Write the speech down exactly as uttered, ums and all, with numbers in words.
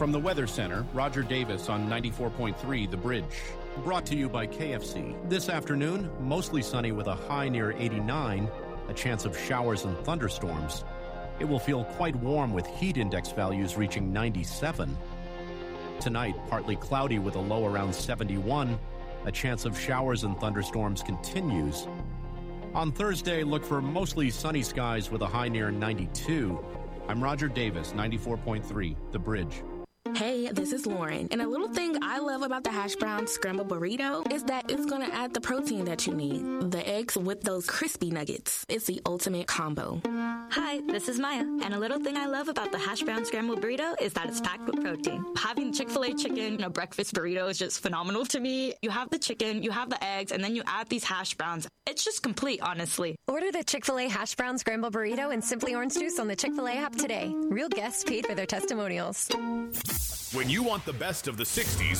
From the Weather Center, Roger Davis on ninety-four point three The Bridge. Brought to you by K F C. This afternoon, mostly sunny with a high near eighty-nine, a chance of showers and thunderstorms. It will feel quite warm with heat index values reaching ninety-seven. Tonight, partly cloudy with a low around seventy-one. A chance of showers and thunderstorms continues. On Thursday, look for mostly sunny skies with a high near ninety-two. I'm Roger Davis, ninety-four point three The Bridge. Hey, this is Lauren, and a little thing I love about the hash brown scrambled burrito is that it's going to add the protein that you need. The eggs with those crispy nuggets. It's the ultimate combo. Hi, this is Maya, and a little thing I love about the hash brown scrambled burrito is that it's packed with protein. Having Chick-fil-A chicken in a breakfast burrito is just phenomenal to me. You have the chicken, you have the eggs, and then you add these hash browns. It's just complete, honestly. Order the Chick-fil-A hash brown scrambled burrito and Simply Orange Juice on the Chick-fil-A app today. Real guests paid for their testimonials. When you want the best of the sixties,